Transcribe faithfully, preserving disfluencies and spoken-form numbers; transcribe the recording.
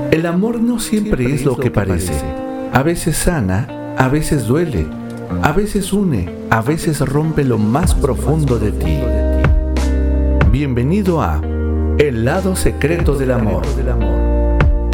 El amor no siempre es lo que parece. A veces sana, a veces duele, a veces une, a veces rompe lo más profundo de ti. Bienvenido a El lado secreto del amor.